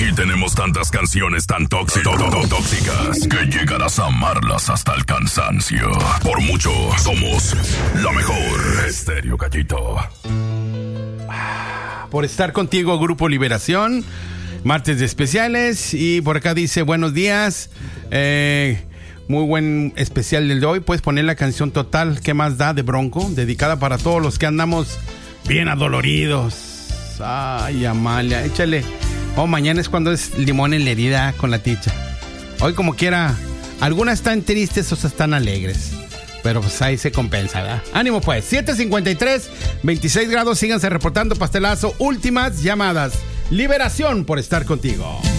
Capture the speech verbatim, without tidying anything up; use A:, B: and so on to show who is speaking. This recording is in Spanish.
A: Y tenemos tantas canciones tan tóxicas, tóxicas que llegarás a amarlas hasta el cansancio. Por mucho, somos la mejor. Estéreo Gallito.
B: Por estar contigo, Grupo Liberación. Martes de especiales. Y por acá dice, buenos días. Eh, muy buen especial del de hoy. Puedes poner la canción Total, ¿qué más da? De Bronco. Dedicada para todos los que andamos bien adoloridos. Ay, Amalia, échale. Oh, mañana es cuando es limón en la herida con la ticha. Hoy como quiera, algunas están tristes, otras están alegres. Pero pues ahí se compensa, ¿verdad? Ánimo pues, siete cincuenta y tres, veintiséis grados, síganse reportando pastelazo. Últimas llamadas. Liberación por estar contigo.